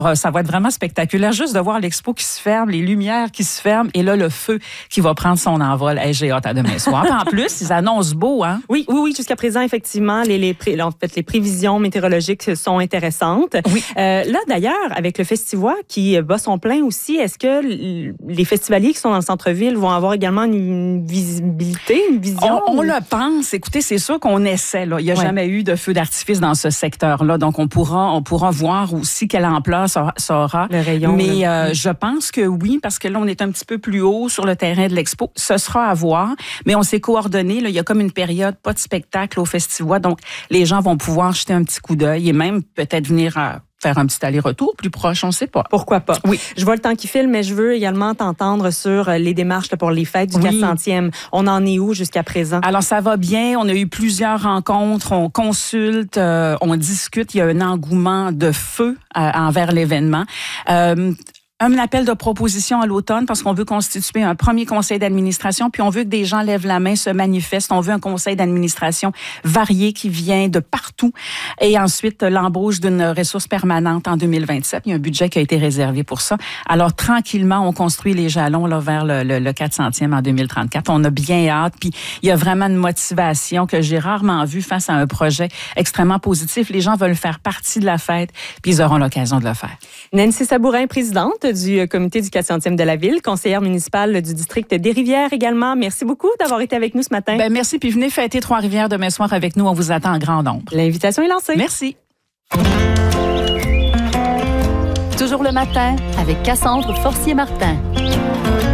Ça va être vraiment spectaculaire, juste de voir l'expo qui se ferme, les lumières qui se ferment, et là, le feu qui va prendre son envol. Hey, j'ai hâte à demain soir. En plus, ils annoncent beau, hein? Oui, jusqu'à présent, effectivement, les prévisions météorologiques sont intéressantes. Oui. Là, d'ailleurs, avec le Festivois qui bat son plein aussi, est-ce que les festivaliers qui sont dans le centre-ville vont avoir également une visibilité, une vision? On le pense. Écoutez, c'est sûr qu'on essaie. Là. Il n'y a jamais eu de feu d'artifice dans ce secteur-là. Donc, on pourra voir aussi quelle ampleur ça aura. Le rayon. Mais je pense que oui, parce que là, on est un petit peu plus haut sur le terrain de l'expo. Ce sera à voir. Mais on s'est coordonnés. Là. Il y a comme une période, pas de spectacle au Festivois. Donc, les gens vont pouvoir jeter un petit coup d'œil et même peut-être venir faire un petit aller-retour plus proche, on ne sait pas. Pourquoi pas? Oui. Je vois le temps qui file, mais je veux également t'entendre sur les démarches là, pour les fêtes du 400e. On en est où jusqu'à présent? Alors, ça va bien. On a eu plusieurs rencontres. On consulte, on discute. Il y a un engouement de feu envers l'événement. Un appel de proposition à l'automne parce qu'on veut constituer un premier conseil d'administration, puis on veut que des gens lèvent la main, se manifestent. On veut un conseil d'administration varié qui vient de partout. Et ensuite, l'embauche d'une ressource permanente en 2027. Il y a un budget qui a été réservé pour ça. Alors, tranquillement, on construit les jalons là, vers le 400e en 2034. On a bien hâte. Puis, il y a vraiment une motivation que j'ai rarement vue face à un projet extrêmement positif. Les gens veulent faire partie de la fête, puis ils auront l'occasion de le faire. Nancy Sabourin, présidente du comité du 400e de la ville, conseillère municipale du district des Rivières également. Merci beaucoup d'avoir été avec nous ce matin. Merci, puis venez fêter Trois-Rivières demain soir avec nous. On vous attend en grand nombre. L'invitation est lancée. Merci. Toujours le matin avec Cassandre Forcier-Martin.